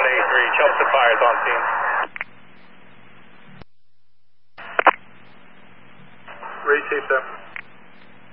183, Chelmsford Fire is on scene. Ready, tape them.